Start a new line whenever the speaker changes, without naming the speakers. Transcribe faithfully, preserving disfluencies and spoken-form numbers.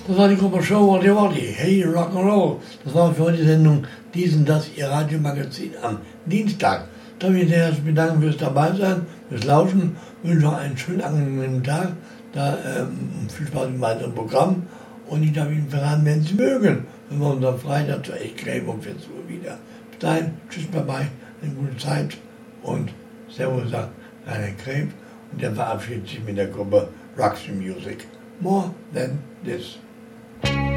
Das war die Gruppe Show What You Want. Hey Rock'n'Roll. Das war für heute die Sendung Diesen, das, Ihr Radiomagazin am Dienstag. Da möchte ich mich herzlich bedanken fürs Dabeisein, fürs Lauschen. Ich wünsche noch einen schönen, angenehmen Tag. Da, ähm, viel Spaß im weiteren Programm. Und ich darf Ihnen verraten, wenn Sie mögen, wenn wir uns am Freitag zur Echt-Creme um vierzehn Uhr wieder. Bis dahin, tschüss, bye bye, eine gute Zeit und Servus, sagt Rainer Creme. Und der verabschiedet sich mit der Gruppe Roxy Music. More than this.